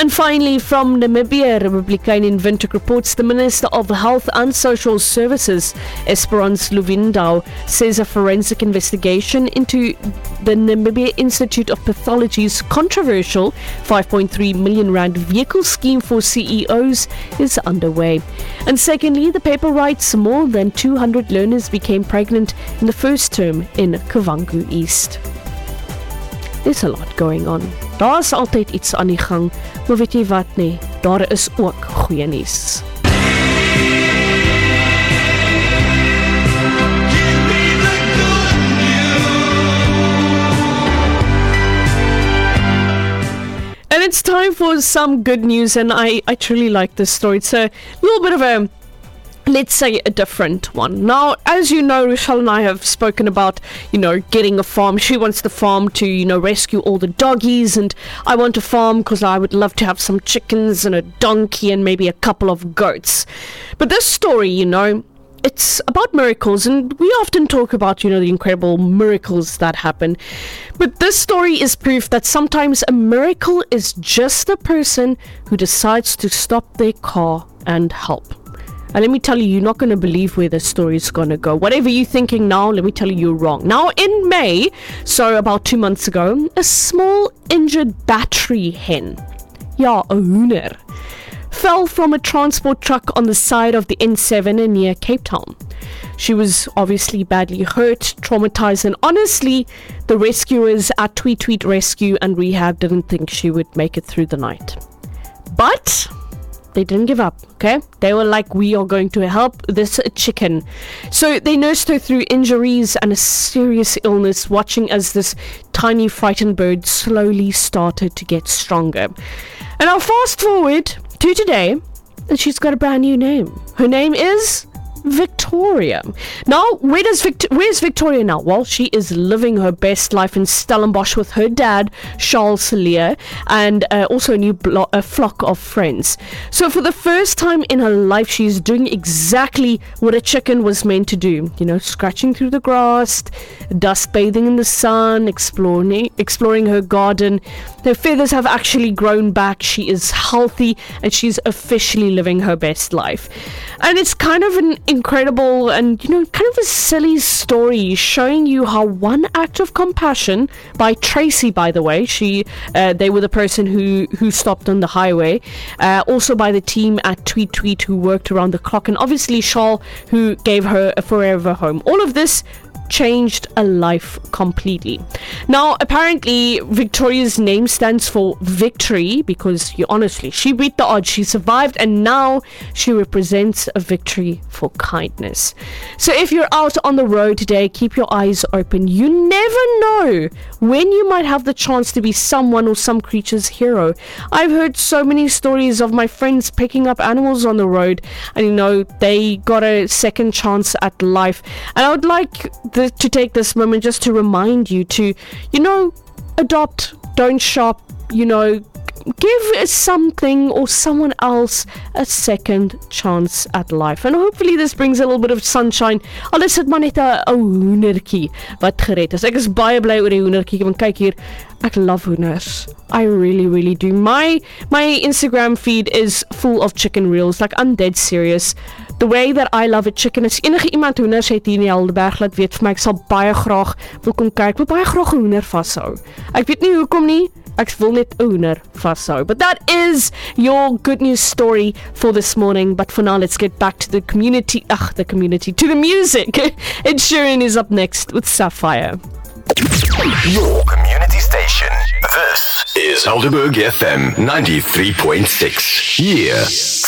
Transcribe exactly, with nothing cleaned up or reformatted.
And finally, from Namibia, Republican in Windhoek reports the Minister of Health and Social Services, Esperance Luvindau, says a forensic investigation into the Namibia Institute of Pathology's controversial five point three million rand vehicle scheme for C E Os is underway. And secondly, the paper writes more than two hundred learners became pregnant in the first term in Kavango East. There's a lot going on. Daar's altyd iets aan die gang, maar weet jy wat nie, daar is ook goeie nuus. And it's time for some good news, and I, I truly like this story. It's a little bit of a, let's say, a different one. Now, as you know, Rochelle and I have spoken about, you know, getting a farm. She wants the farm to, you know, rescue all the doggies, and I want a farm because I would love to have some chickens and a donkey and maybe a couple of goats. But this story, you know, it's about miracles, and we often talk about, you know, the incredible miracles that happen. But this story is proof that sometimes a miracle is just the person who decides to stop their car and help. And let me tell you, you're not going to believe where this story is going to go. Whatever you're thinking now, let me tell you, you're wrong. Now, in May, so about two months ago, a small injured battery hen, ja, a hoender, fell from a transport truck on the side of the N seven near Cape Town. She was obviously badly hurt, traumatized, and honestly, the rescuers at Tweet Tweet Rescue and Rehab didn't think she would make it through the night. But they didn't give up, okay? They were like, we are going to help this chicken. So they nursed her through injuries and a serious illness, watching as this tiny frightened bird slowly started to get stronger. And I'll fast forward to today, and she's got a brand new name. Her name is Victoria. Now, where does Vict- where's Victoria now? Well, she is living her best life in Stellenbosch with her dad, Charles Celia, and uh, also a new blo- a flock of friends. So for the first time in her life, she's doing exactly what a chicken was meant to do. You know, scratching through the grass, dust bathing in the sun, exploring, exploring her garden. Her feathers have actually grown back. She is healthy, and she's officially living her best life. And it's kind of an incredible and, you know, kind of a silly story showing you how one act of compassion by Tracy, by the way, she uh, they were the person who who stopped on the highway, uh, also by the team at Tweet Tweet who worked around the clock, and obviously Charles, who gave her a forever home. All of this changed a life completely. Now, apparently, Victoria's name stands for victory because, you honestly, she beat the odds, she survived, and now she represents a victory for kindness. So if you're out on the road today, keep your eyes open. You never know when you might have the chance to be someone or some creature's hero. I've heard so many stories of my friends picking up animals on the road, and, you know, they got a second chance at life. And I would like the to take this moment just to remind you to, you know, adopt, don't shop, you know, give something or someone else a second chance at life. And hopefully this brings a little bit of sunshine. Al is dit maar net 'n ou hoendertjie wat gered is. Ek is baie bly oor die hoendertjie, want kyk hier, ek love hoenders. I really, really do. My my Instagram feed is full of chicken reels. Like, I'm dead serious. The way that I love a chicken is, enige iemand hoenders het hier in die Helderberg laat weet vir my, ek sal baie graag wil kom kyk, wil baie graag 'n hoender vashou. Ek weet nie hoekom nie, ek wil net 'n hoender vashou. But that is your good news story for this morning. But for now, let's get back to the community, ugh, the community, to the music. Ed Sheeran is up next with Sapphire. Your community station. This is Helderberg F M ninety-three point six. Yeah.